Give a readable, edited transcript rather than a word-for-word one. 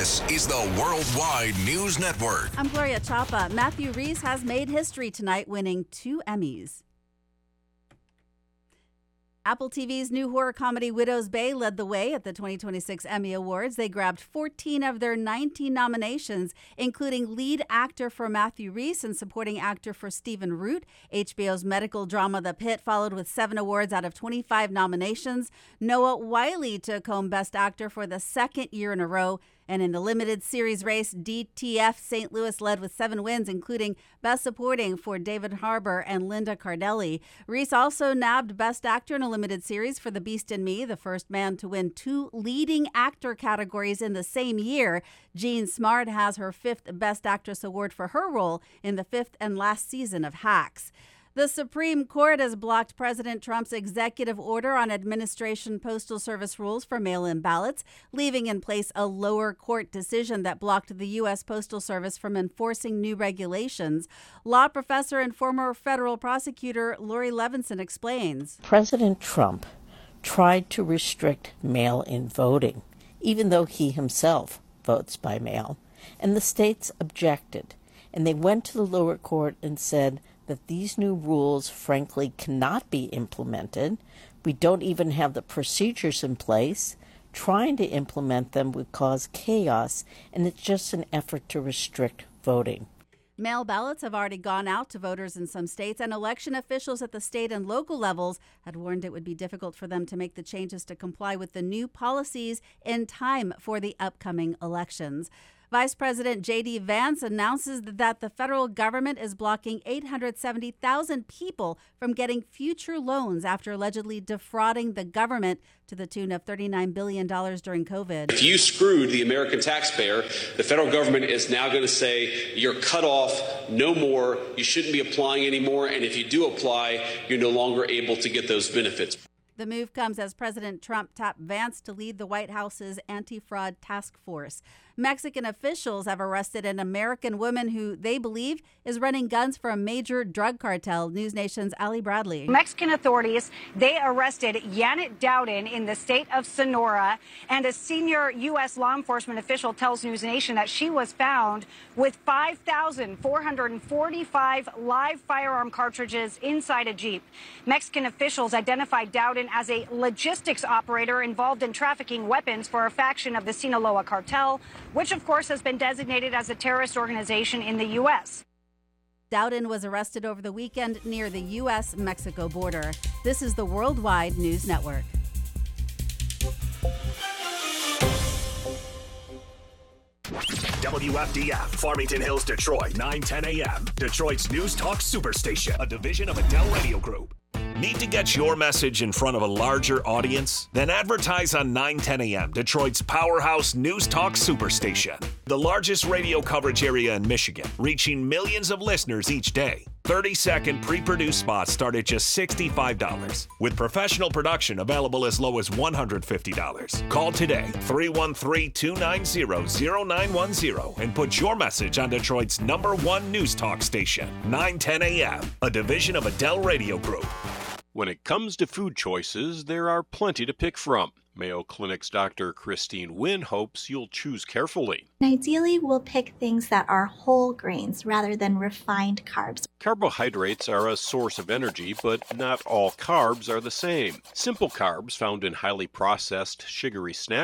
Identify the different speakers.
Speaker 1: This is the Worldwide News Network.
Speaker 2: I'm Gloria Chapa. Matthew Rhys has made history tonight, winning 2 Emmys. Apple TV's new horror comedy Widow's Bay led the way at the 2026 Emmy Awards. They grabbed 14 of their 19 nominations, including lead actor for Matthew Rhys and supporting actor for Stephen Root. HBO's medical drama The Pit followed with 7 awards out of 25 nominations. Noah Wyle took home Best Actor for the second year in a row. And in the limited series race, DTF St. Louis led with 7 wins, including Best Supporting for David Harbour and Linda Cardellini. Rhys also nabbed Best Actor in a limited series for The Beast in Me, the first man to win 2 leading actor categories in the same year. Jean Smart has her 5th Best Actress award for her role in the 5th and last season of Hacks. The Supreme Court has blocked President Trump's executive order on administration postal service rules for mail-in ballots, leaving in place a lower court decision that blocked the U.S. Postal Service from enforcing new regulations. Law professor and former federal prosecutor Lori Levinson explains.
Speaker 3: President Trump tried to restrict mail-in voting, even though he himself votes by mail, and the states objected. And they went to the lower court and said that these new rules, frankly, cannot be implemented. We don't even have the procedures in place. Trying to implement them would cause chaos, and it's just an effort to restrict voting.
Speaker 2: Mail ballots have already gone out to voters in some states, and election officials at the state and local levels had warned it would be difficult for them to make the changes to comply with the new policies in time for the upcoming elections. Vice President J.D. Vance announces that the federal government is blocking 870,000 people from getting future loans after allegedly defrauding the government to the tune of $39 billion during COVID.
Speaker 4: If you screwed the American taxpayer, the federal government is now going to say you're cut off, no more, you shouldn't be applying anymore, and if you do apply, you're no longer able to get those benefits.
Speaker 2: The move comes as President Trump tapped Vance to lead the White House's anti-fraud task force. Mexican officials have arrested an American woman who they believe is running guns for a major drug cartel. News Nation's Ali Bradley.
Speaker 5: Mexican authorities, they arrested Janet Dowden in the state of Sonora, and a senior U.S. law enforcement official tells News Nation that she was found with 5,445 live firearm cartridges inside a Jeep. Mexican officials identified Dowden as a logistics operator involved in trafficking weapons for a faction of the Sinaloa cartel, which, of course, has been designated as a terrorist organization in the U.S.
Speaker 2: Dowden was arrested over the weekend near the U.S.-Mexico border. This is the Worldwide News Network.
Speaker 6: WFDF, Farmington Hills, Detroit, 9:10 a.m. Detroit's News Talk Superstation, a division of Adele Radio Group. Need to get your message in front of a larger audience? Then advertise on 9:10 a.m., Detroit's powerhouse News Talk Superstation. The largest radio coverage area in Michigan, reaching millions of listeners each day. 30-second pre-produced spots start at just $65, with professional production available as low as $150. Call today, 313-290-0910, and put your message on Detroit's #1 News Talk station, 9:10 a.m., a division of Adele Radio Group.
Speaker 7: When it comes to food choices, there are plenty to pick from. Mayo Clinic's Dr. Christine Wynn hopes you'll choose carefully.
Speaker 8: Ideally, we'll pick things that are whole grains rather than refined carbs.
Speaker 7: Carbohydrates are a source of energy, but not all carbs are the same. Simple carbs found in highly processed, sugary snack